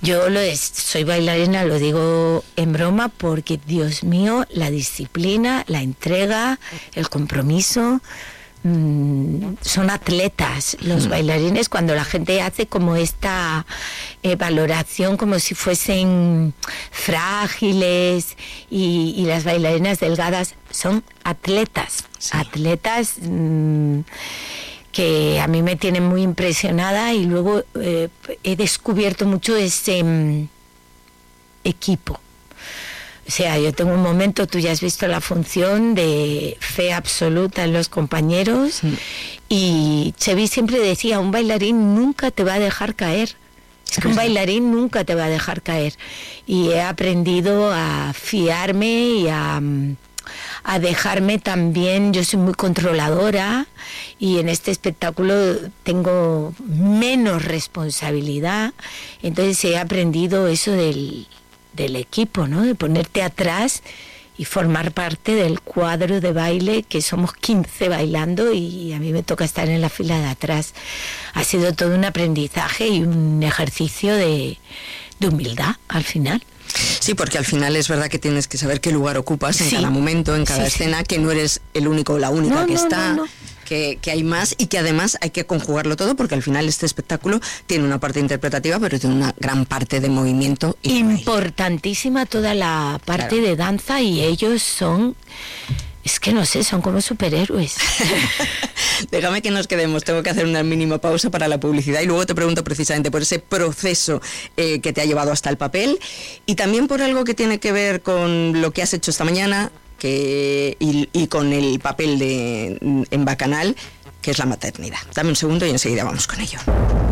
Soy bailarina, lo digo en broma, porque, Dios mío, la disciplina, la entrega, el compromiso, son atletas los bailarines. Cuando la gente hace como esta valoración como si fuesen frágiles y las bailarinas delgadas, son atletas, atletas que a mí me tienen muy impresionada, y luego he descubierto mucho ese equipo. O sea, yo tengo un momento, tú ya has visto la función, de fe absoluta en los compañeros, y Chevy siempre decía, un bailarín nunca te va a dejar caer. Es que un bailarín nunca te va a dejar caer. Y he aprendido a fiarme y a dejarme también. Yo soy muy controladora, y en este espectáculo tengo menos responsabilidad. Entonces he aprendido eso del equipo, ¿no? De ponerte atrás y formar parte del cuadro de baile, que somos 15 bailando, y a mí me toca estar en la fila de atrás. Ha sido todo un aprendizaje y un ejercicio de humildad al final. Sí, porque al final es verdad que tienes que saber qué lugar ocupas en cada momento, en cada escena, que no eres el único o la única que está, que hay más, y que además hay que conjugarlo todo, porque al final este espectáculo tiene una parte interpretativa, pero tiene una gran parte de movimiento. Y importantísima toda la parte de danza, y ellos son... Es que no sé, son como superhéroes. Déjame que nos quedemos, tengo que hacer una mínima pausa para la publicidad, y luego te pregunto precisamente por ese proceso que te ha llevado hasta el papel, y también por algo que tiene que ver con lo que has hecho esta mañana y con el papel en Bacanal, que es la maternidad. Dame un segundo y enseguida vamos con ello.